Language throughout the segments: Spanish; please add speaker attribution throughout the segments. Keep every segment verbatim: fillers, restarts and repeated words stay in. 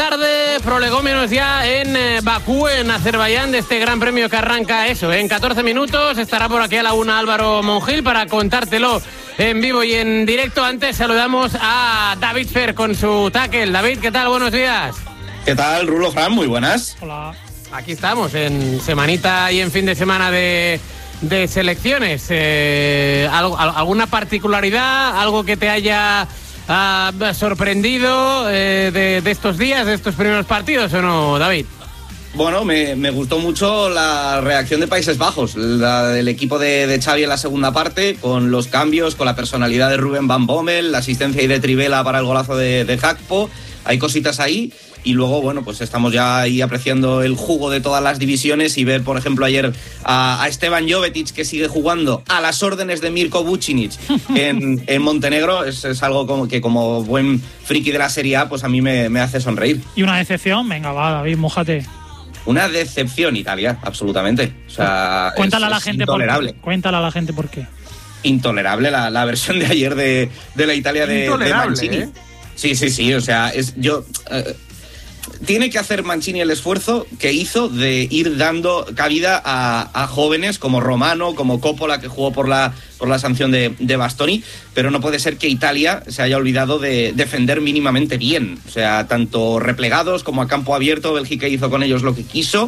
Speaker 1: tarde, prolegómenos ya en eh, Bakú, en Azerbaiyán, de este gran premio que arranca eso. En catorce minutos estará por aquí a la una Álvaro Monjil para contártelo en vivo y en directo. Antes saludamos a David Fer con su tackle. David, ¿qué tal? Buenos días.
Speaker 2: ¿Qué tal, Rulo, Fran? Muy buenas.
Speaker 1: Hola. Aquí estamos, en semanita y en fin de semana de, de selecciones. Eh, ¿algo, ¿Alguna particularidad? ¿Algo que te haya uh, sorprendido eh, de, de estos días, de estos primeros partidos o no, David?
Speaker 2: Bueno, me, me gustó mucho la reacción de Países Bajos, la del equipo de, de Xavi en la segunda parte, con los cambios, con la personalidad de Ruben Van Bommel, la asistencia ahí de Trivela para el golazo de, de Gakpo. Hay cositas ahí. Y luego, bueno, pues estamos ya ahí apreciando el jugo de todas las divisiones y ver, por ejemplo, ayer a, a Esteban Jovetic, que sigue jugando a las órdenes de Mirko Vucinic en, en Montenegro, es, es algo como que como buen friki de la Serie A, pues a mí me, me hace sonreír.
Speaker 3: ¿Y una decepción? Venga, va, David, mójate.
Speaker 2: Una decepción, Italia, absolutamente. O sea,
Speaker 3: cuéntale
Speaker 2: es,
Speaker 3: a la
Speaker 2: es
Speaker 3: gente
Speaker 2: intolerable.
Speaker 3: por qué. Cuéntale a la gente por qué.
Speaker 2: Intolerable la, la versión de ayer de, de la Italia de, de Mancini. ¿eh? Sí, sí, sí, o sea, es yo... Eh, Tiene que hacer Mancini el esfuerzo que hizo de ir dando cabida a, a jóvenes como Romano, como Coppola, que jugó por la, por la sanción de, de Bastoni, pero no puede ser que Italia se haya olvidado de defender mínimamente bien. O sea, tanto replegados como a campo abierto, Bélgica hizo con ellos lo que quiso.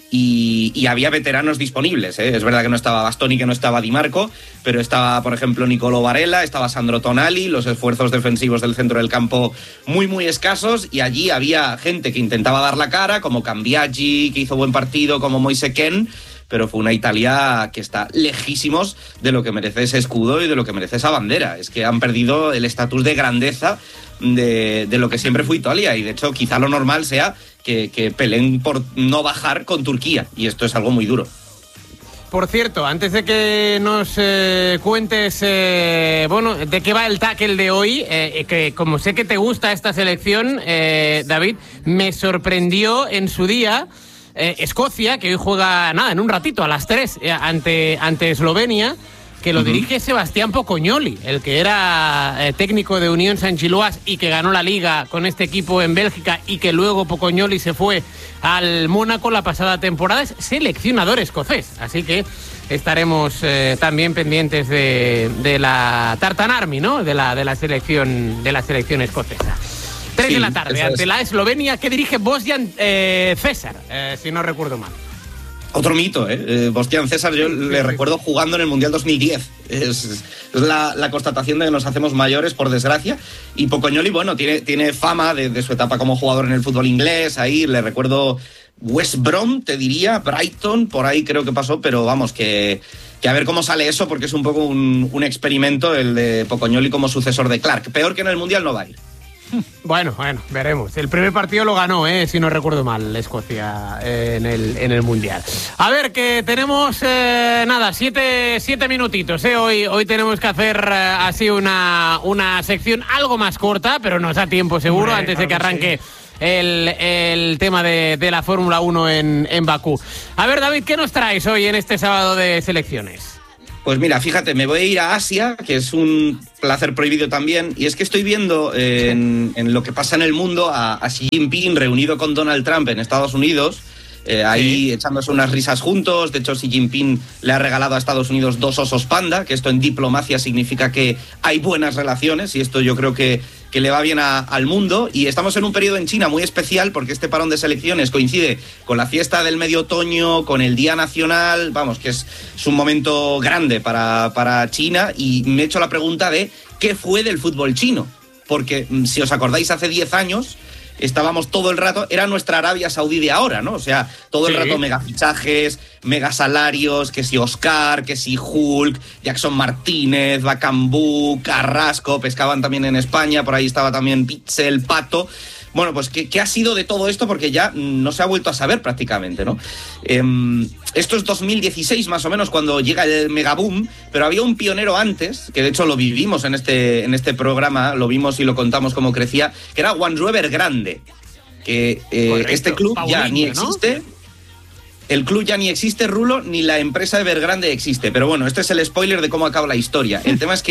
Speaker 2: Y, y había veteranos disponibles, ¿eh? Es verdad que no estaba Bastoni, que no estaba Di Marco, pero estaba, por ejemplo, Nicolo Varela, estaba Sandro Tonali, los esfuerzos defensivos del centro del campo muy, muy escasos, y allí había gente que intentaba dar la cara, como Cambiaggi, que hizo buen partido, como Moise Kean, pero fue una Italia que está lejísimos de lo que merece ese escudo y de lo que merece esa bandera. Es que han perdido el estatus de grandeza de, de lo que siempre fue Italia, y de hecho quizá lo normal sea que, que peleen por no bajar con Turquía, y esto es algo muy duro.
Speaker 1: Por cierto, antes de que nos eh, cuentes eh, bueno, de qué va el tackle de hoy, eh, que como sé que te gusta esta selección, eh, David, me sorprendió en su día eh, Escocia, que hoy juega nada, en un ratito, a las tres, eh, ante, ante Eslovenia, que lo uh-huh. dirige Sebastián Pocognoli, el que era eh, técnico de Unión Saint-Gilloise y que ganó la Liga con este equipo en Bélgica, y que luego Pocognoli se fue al Mónaco la pasada temporada. Es seleccionador escocés, así que estaremos eh, también pendientes de, de la Tartan Army, ¿no? De la, de la selección de la selección escocesa. Tres sí, de la tarde, ante es. la Eslovenia, que dirige Bojan eh, César, eh, si no recuerdo mal.
Speaker 2: Otro mito, ¿eh? eh Bojan César, yo le recuerdo jugando en el Mundial dos mil diez. Es, es la, la constatación de que nos hacemos mayores, por desgracia. Y Pocognoli, bueno, tiene, tiene fama de, de su etapa como jugador en el fútbol inglés. Ahí le recuerdo West Brom, te diría, Brighton, por ahí creo que pasó, pero vamos, que, que a ver cómo sale eso, porque es un poco un, un experimento el de Pocognoli como sucesor de Clark. Peor que en el Mundial no va a ir.
Speaker 1: Bueno, bueno, veremos. El primer partido lo ganó, eh, si no recuerdo mal, Escocia eh, en, el, en el Mundial. A ver, que tenemos, eh, nada, siete, siete minutitos. Eh. Hoy, hoy tenemos que hacer eh, así una, una sección algo más corta, pero nos da tiempo seguro, Hombre, antes de que arranque sí. el, el tema de, de la Fórmula uno en, en Bakú. A ver, David, ¿qué nos traes hoy en este sábado de selecciones?
Speaker 2: Pues mira, fíjate, me voy a ir a Asia, que es un placer prohibido también, y es que estoy viendo eh, en, en lo que pasa en el mundo a, a Xi Jinping reunido con Donald Trump en Estados Unidos, eh, ahí sí. echándose unas risas juntos. De hecho, Xi Jinping le ha regalado a Estados Unidos dos osos panda, que esto en diplomacia significa que hay buenas relaciones, y esto yo creo que, que le va bien a, al mundo. Y estamos en un periodo en China muy especial, porque este parón de selecciones coincide con la fiesta del medio otoño, con el Día Nacional, vamos, que es, es un momento grande para, para China, y me he hecho la pregunta de ¿qué fue del fútbol chino? Porque si os acordáis, hace diez años estábamos todo el rato, era nuestra Arabia Saudí de ahora, ¿no? O sea, todo el sí. rato mega fichajes, mega salarios, que si Oscar, que si Hulk, Jackson Martínez, Bacambú, Carrasco, pescaban también en España, por ahí estaba también Pitzel, Pato. Bueno, pues ¿qué, ¿qué ha sido de todo esto? Porque ya no se ha vuelto a saber prácticamente, ¿no? Eh, esto es dos mil dieciséis más o menos cuando llega el megaboom, pero había un pionero antes, que de hecho lo vivimos en este, en este programa, lo vimos y lo contamos cómo crecía, que era Guangzhou Evergrande, que eh, Correcto. este club Paulinho, ya ni existe... ¿no? El club ya ni existe, Rulo, ni la empresa Evergrande existe. Pero bueno, este es el spoiler de cómo acaba la historia. El tema es que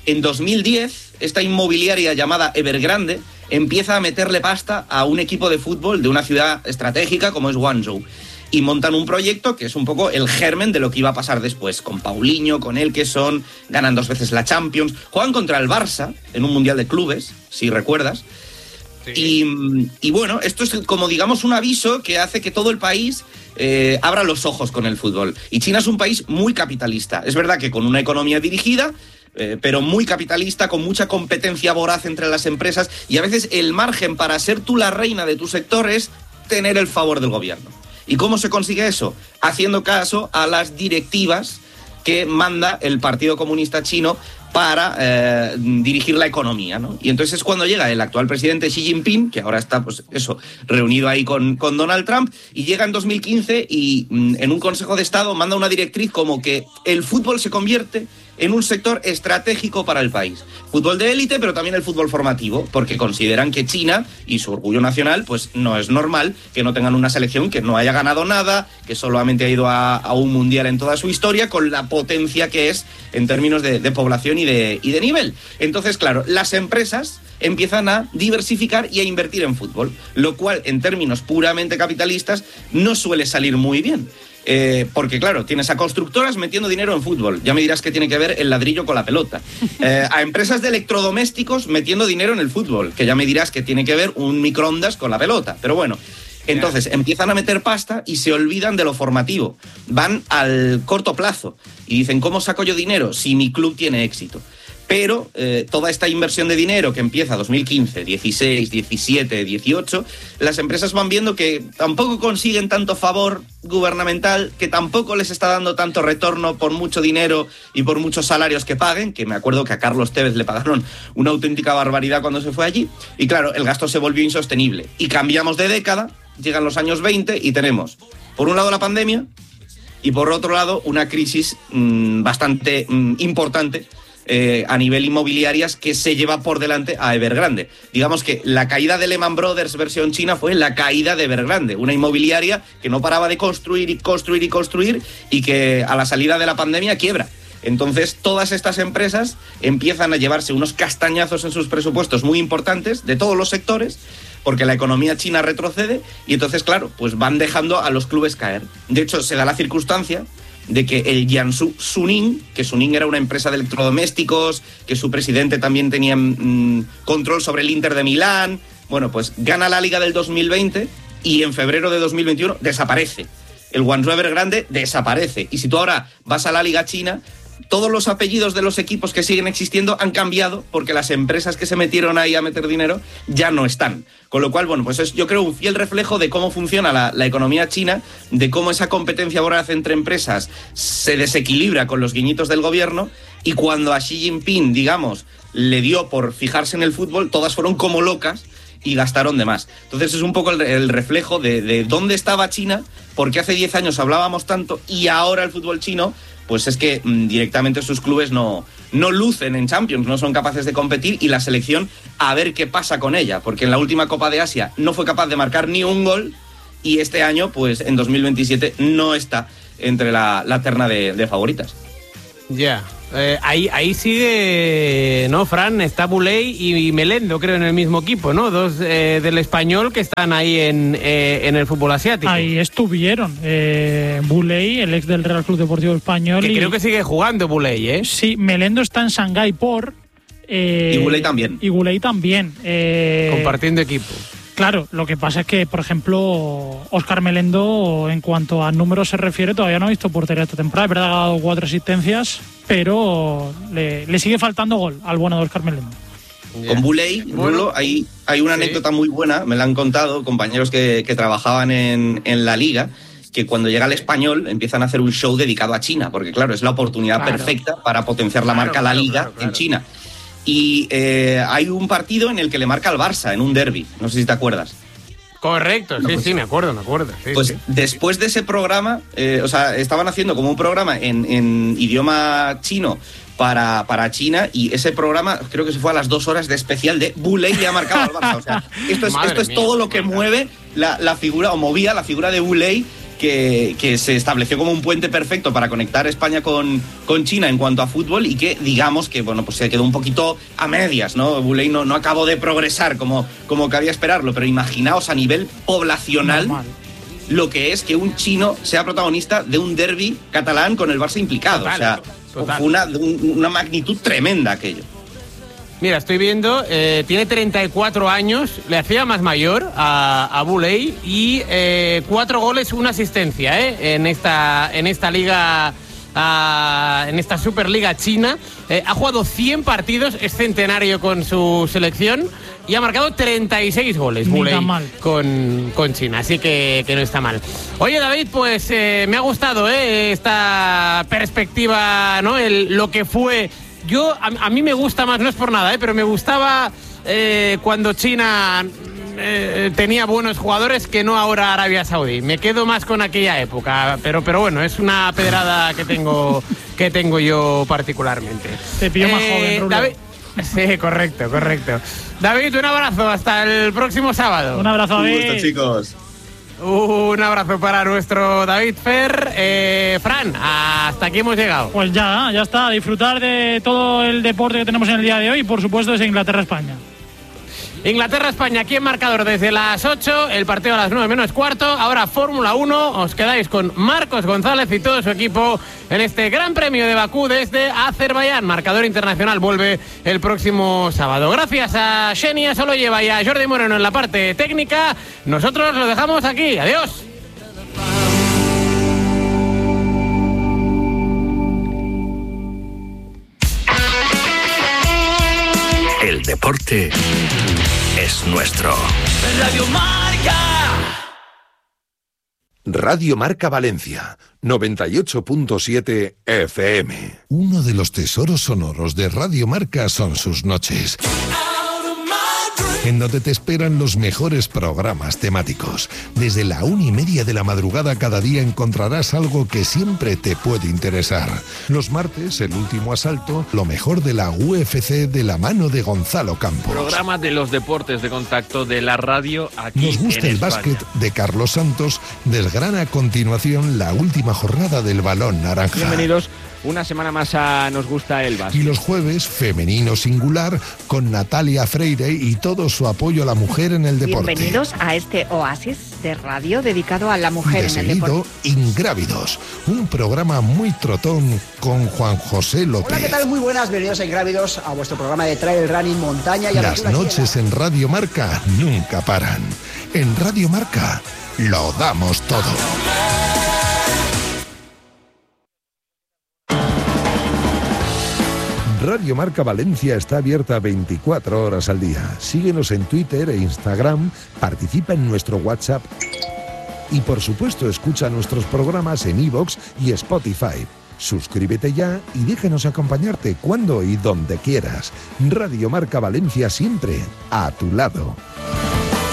Speaker 2: En dos mil diez, esta inmobiliaria llamada Evergrande empieza a meterle pasta a un equipo de fútbol de una ciudad estratégica como es Guangzhou. Y montan un proyecto que es un poco el germen de lo que iba a pasar después, con Paulinho, con Elkeson, ganan dos veces la Champions, juegan contra el Barça en un Mundial de Clubes, si recuerdas. Sí. Y, y bueno, esto es como digamos un aviso que hace que todo el país eh, abra los ojos con el fútbol. Y China es un país muy capitalista, es verdad que con una economía dirigida, Eh, pero muy capitalista, con mucha competencia voraz entre las empresas, y a veces el margen para ser tú la reina de tu sector es tener el favor del gobierno. ¿Y cómo se consigue eso? Haciendo caso a las directivas que manda el Partido Comunista Chino para eh, dirigir la economía, ¿no? Y entonces es cuando llega el actual presidente Xi Jinping, que ahora está, pues eso, reunido ahí con, con Donald Trump, y llega en dos mil quince y mm, en un Consejo de Estado manda una directriz como que el fútbol se convierte en un sector estratégico para el país. Fútbol de élite, pero también el fútbol formativo, porque consideran que China y su orgullo nacional, pues no es normal que no tengan una selección que no haya ganado nada, que solamente ha ido a, a un mundial en toda su historia, con la potencia que es en términos de, de población y de, y de nivel. Entonces, claro, las empresas empiezan a diversificar y a invertir en fútbol, lo cual, en términos puramente capitalistas, no suele salir muy bien. Eh, porque claro, tienes a constructoras metiendo dinero en fútbol, ya me dirás qué tiene que ver el ladrillo con la pelota, eh, a empresas de electrodomésticos metiendo dinero en el fútbol, que ya me dirás que tiene que ver un microondas con la pelota, pero bueno, entonces empiezan a meter pasta y se olvidan de lo formativo, van al corto plazo y dicen, ¿cómo saco yo dinero si mi club tiene éxito? Pero eh, toda esta inversión de dinero que empieza dos mil quince, dieciséis, diecisiete, dieciocho, las empresas van viendo que tampoco consiguen tanto favor gubernamental, que tampoco les está dando tanto retorno por mucho dinero y por muchos salarios que paguen, que me acuerdo que a Carlos Tevez le pagaron una auténtica barbaridad cuando se fue allí, y claro, el gasto se volvió insostenible. Y cambiamos de década, llegan los años veinte y tenemos, por un lado, la pandemia y por otro lado, una crisis mmm, bastante mmm, importante Eh, a nivel inmobiliarias que se lleva por delante a Evergrande. Digamos que la caída de Lehman Brothers versión China fue la caída de Evergrande, una inmobiliaria que no paraba de construir y construir y construir y que a la salida de la pandemia quiebra. Entonces todas estas empresas empiezan a llevarse unos castañazos en sus presupuestos muy importantes de todos los sectores, porque la economía china retrocede y entonces, claro, pues van dejando a los clubes caer. De hecho, se da la circunstancia de que el Jiangsu Suning, que Suning era una empresa de electrodomésticos, que su presidente también tenía mmm, control sobre el Inter de Milán, bueno, pues gana la Liga del dos mil veinte y en febrero de dos mil veintiuno desaparece. El Guangzhou Evergrande desaparece. Y si tú ahora vas a la Liga China, todos los apellidos de los equipos que siguen existiendo han cambiado porque las empresas que se metieron ahí a meter dinero ya no están. Con lo cual, bueno, pues es yo creo un fiel reflejo de cómo funciona la, la economía china, de cómo esa competencia voraz entre empresas se desequilibra con los guiñitos del gobierno, y cuando a Xi Jinping, digamos, le dio por fijarse en el fútbol, todas fueron como locas y gastaron de más. Entonces es un poco el, el reflejo de, de dónde estaba China, porque hace diez años hablábamos tanto y ahora el fútbol chino, pues es que mmm, directamente sus clubes no, no lucen en Champions, no son capaces de competir, y la selección a ver qué pasa con ella, porque en la última Copa de Asia no fue capaz de marcar ni un gol y este año, pues en dos mil veintisiete, no está entre la, la terna de, de favoritas.
Speaker 1: Ya, yeah. eh, ahí, ahí sigue, ¿no, Fran? Está Boulay y Melendo, creo, en el mismo equipo, ¿no? Dos eh, del Español que están ahí en, eh, en el fútbol asiático.
Speaker 3: Ahí estuvieron. Eh, Boulay, el ex del Real Club Deportivo Español.
Speaker 1: Que
Speaker 3: y,
Speaker 1: creo que sigue jugando Boulay, ¿eh?
Speaker 3: Sí, Melendo está en Shanghái por... Eh,
Speaker 2: y Boulay también.
Speaker 3: Y Boulay también. Eh,
Speaker 1: Compartiendo equipo.
Speaker 3: Claro, lo que pasa es que, por ejemplo, Óscar Melendo, en cuanto a números se refiere, todavía no ha visto portería esta temporada. Es verdad que ha dado cuatro asistencias, pero le, le sigue faltando gol al bueno de Óscar Melendo.
Speaker 2: Yeah. Con Boulay, bueno, hay, hay una sí. anécdota muy buena, me la han contado compañeros que, que trabajaban en, en la liga, que cuando llega el Español empiezan a hacer un show dedicado a China, porque claro, es la oportunidad claro. perfecta para potenciar la claro, marca claro, La Liga claro, claro. en China. Y eh, hay un partido en el que le marca al Barça, en un derbi, no sé si te acuerdas.
Speaker 1: Correcto,
Speaker 2: no,
Speaker 1: sí,
Speaker 2: pues,
Speaker 1: sí, me acuerdo, me acuerdo. Sí,
Speaker 2: pues
Speaker 1: sí.
Speaker 2: después de ese programa, eh, o sea, estaban haciendo como un programa en, en idioma chino para, para China, y ese programa creo que se fue a las dos horas de especial de Boulay le ha marcado al Barça. O sea, esto es, esto es todo lo que mueve la, la figura, o movía la figura de Boulay, que, que se estableció como un puente perfecto para conectar España con, con China en cuanto a fútbol y que digamos que bueno pues se quedó un poquito a medias, ¿no? Boulay no, no acabó de progresar como, como cabía esperarlo, pero imaginaos a nivel poblacional Normal. Lo que es que un chino sea protagonista de un derbi catalán con el Barça implicado. Total, o sea, total. Fue una, una magnitud tremenda aquello.
Speaker 1: Mira, estoy viendo, eh, tiene treinta y cuatro años, le hacía más mayor a, a Boulay y eh, cuatro goles, una asistencia eh, en, esta, en esta liga, uh, en esta Superliga china. Eh, ha jugado cien partidos, es centenario con su selección y ha marcado treinta y seis goles Boulay con, con China, así que, que no está mal. Oye, David, pues eh, me ha gustado eh, esta perspectiva, ¿no? El, lo que fue... Yo, a, a mí me gusta más, no es por nada, ¿eh? Pero me gustaba eh, cuando China eh, tenía buenos jugadores que no ahora Arabia Saudí. Me quedo más con aquella época, pero, pero bueno, es una pedrada que tengo, que tengo yo particularmente.
Speaker 3: Te pillo eh, más joven, Rulo.
Speaker 1: David, sí, correcto, correcto. David, un abrazo, hasta el próximo sábado.
Speaker 3: Un abrazo, David.
Speaker 2: Un gusto, chicos.
Speaker 1: Un abrazo para nuestro David Fer. Eh, Fran, hasta aquí hemos llegado.
Speaker 3: Pues ya, ya está. Disfrutar de todo el deporte que tenemos en el día de hoy y por supuesto es Inglaterra-España.
Speaker 1: Inglaterra-España aquí en marcador desde las ocho, el partido a las nueve menos cuarto. Ahora Fórmula uno, os quedáis con Marcos González y todo su equipo en este Gran Premio de Bakú desde Azerbaiyán. Marcador internacional vuelve el próximo sábado. Gracias a Xenia Soloyeva y a Jordi Moreno en la parte técnica. Nosotros lo dejamos aquí. Adiós.
Speaker 4: El deporte es nuestro.
Speaker 5: Radio Marca.
Speaker 6: Radio Marca Valencia, noventa y ocho punto siete F M. Uno de los tesoros sonoros de Radio Marca son sus noches, en donde te esperan los mejores programas temáticos. Desde la una y media de la madrugada cada día encontrarás algo que siempre te puede interesar. Los martes, el último asalto, lo mejor de la U F C de la mano de Gonzalo Campos.
Speaker 7: Programa de los deportes de contacto de la radio aquí
Speaker 6: Nos gusta
Speaker 7: en
Speaker 6: el
Speaker 7: España.
Speaker 6: básquet de Carlos Santos. Desgrana a continuación la última jornada del balón naranja.
Speaker 7: Bienvenidos una semana más a Nos gusta el básquet.
Speaker 6: Y los jueves, femenino singular, con Natalia Freire y todo su apoyo a la mujer en el deporte.
Speaker 8: Bienvenidos a este oasis de radio dedicado a la mujer
Speaker 6: de
Speaker 8: en el
Speaker 6: seguido,
Speaker 8: deporte.
Speaker 6: Ingrávidos, un programa muy trotón con Juan José López.
Speaker 9: Hola, ¿qué tal? Muy buenas, bienvenidos a Ingrávidos, a vuestro programa de trail running, montaña y
Speaker 6: Las noches en Radio Marca nunca paran. En Radio Marca lo damos todo. Radio Marca Valencia está abierta veinticuatro horas al día. Síguenos en Twitter e Instagram, participa en nuestro WhatsApp y por supuesto escucha nuestros programas en iVoox y Spotify. Suscríbete ya y déjanos acompañarte cuando y donde quieras. Radio Marca Valencia siempre a tu lado.